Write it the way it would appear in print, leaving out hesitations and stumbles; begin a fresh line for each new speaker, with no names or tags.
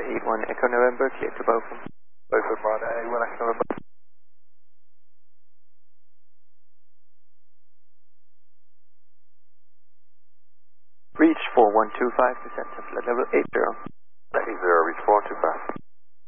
81 Echo November, clear to Beaufort.
Beaufort, Bravo 81 Echo November.
Reach 4125, descent to flight level 80.
80, reach 4125.